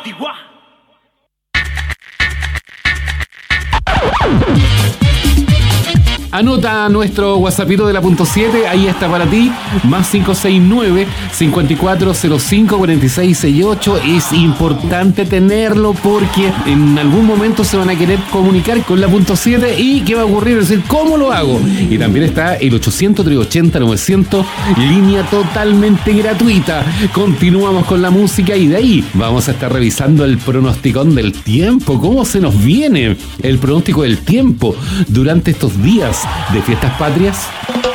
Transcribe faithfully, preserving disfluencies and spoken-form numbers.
Anota nuestro WhatsAppito de la punto siete, ahí está para ti, más cinco seis nueve, cinco cuatro cero cinco, cuatro seis seis ocho. Es importante tenerlo porque en algún momento se van a querer comunicar con la punto siete y ¿qué va a ocurrir? Es decir, ¿cómo lo hago? Y también está el ochocientos, trescientos ochenta, novecientos, línea totalmente gratuita. Continuamos con la música y de ahí vamos a estar revisando el pronosticón del tiempo, cómo se nos viene el pronóstico del tiempo durante estos días de fiestas patrias.